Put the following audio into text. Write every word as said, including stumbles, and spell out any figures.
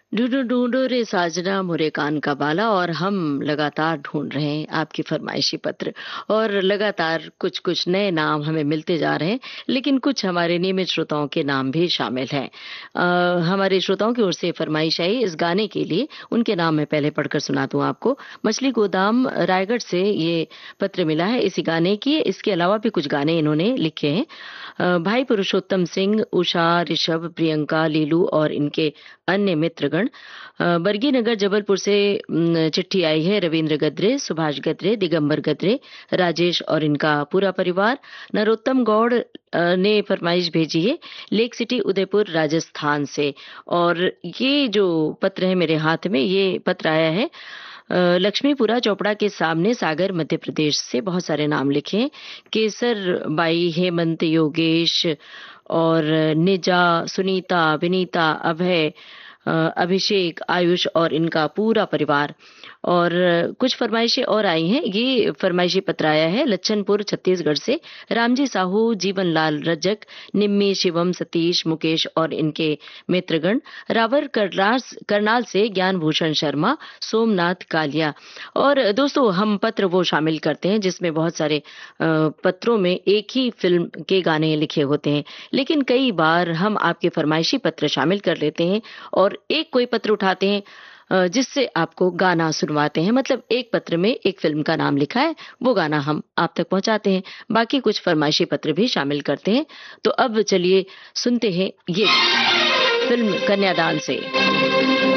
ढूंढो ढूंढो रे साजना मोरे कान का बाला। और हम लगातार ढूंढ रहे हैं आपकी फरमाइशी पत्र। और लगातार कुछ कुछ नए नाम हमें मिलते जा रहे हैं, लेकिन कुछ हमारे नियमित श्रोताओं के नाम भी शामिल हैं। अ, हमारे श्रोताओं की ओर से फरमाइश आई इस गाने के लिए। उनके नाम मैं पहले पढ़कर सुना दूं आपको। मछली गोदाम रायगढ़ से ये पत्र मिला है इसी गाने की। इसके अलावा भी कुछ गाने इन्होंने लिखे हैं। अ, भाई पुरुषोत्तम सिंह, उषा, ऋषभ, प्रियंका, लीलू और इनके अन्य मित्रगण। अ, बरगी नगर जबलपुर से न, चिट्ठी आई है रविंद्र गद्रे, सुभाष गद्रे, दिगंबर गद्रे, राजेश और इनका पूरा परिवार। नरोत्तम गौड़ अ, ने फरमाइश भेजी है लेक सिटी उदयपुर राजस्थान से। और ये जो पत्र है मेरे हाथ में, ये पत्र आया है अ, लक्ष्मीपुरा चौपड़ा के सामने सागर मध्य प्रदेश से। बहुत सारे नाम लिखे हैं। केसर बाई, हेमंत, योगेश और निजा, सुनीता, विनीता, अभय, अ, अभिषेक, आयुष और इनका पूरा परिवार। और कुछ फरमाइशें और आई हैं। ये फरमाइशी पत्र आया है लच्छनपुर छत्तीसगढ़ से। रामजी साहू, जीवनलाल रजक, निम्मी, शिवम, सतीश, मुकेश और इनके मित्रगण। रावर करनाल करनाल से ज्ञान भूषण शर्मा, सोमनाथ कालिया। और दोस्तों, हम पत्र वो शामिल करते हैं जिसमें बहुत सारे अ, पत्रों में एक ही फिल्म के गाने लिखे होते हैं, लेकिन कई बार हम आपके फरमाइशी पत्र शामिल कर लेते हैं और एक कोई पत्र उठाते हैं अ, जिससे आपको गाना सुनवाते हैं। मतलब एक पत्र में एक फिल्म का नाम लिखा है, वो गाना हम आप तक पहुंचाते हैं। बाकी कुछ फरमाइशी पत्र भी शामिल करते हैं। तो अब चलिए सुनते हैं ये फिल्म कन्यादान से।